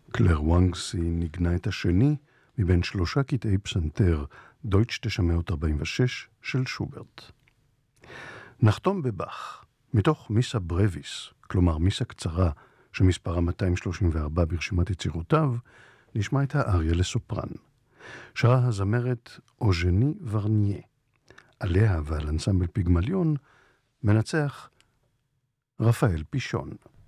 קלר וונגסי ניגנה את השני מבין 3 קטעי פסנתר, דויטש 946 של שוברט. נחתום בבח, מתוך מיסה ברביס, כלומר מיסה קצרה, שמספרה 234 ברשימת יצירותיו, נשמע את האריה לסופרן. שרה הזמרת אוז'ני ורניה. עליה ועל אנסמבל פיגמליון מנצח רפאל פישון.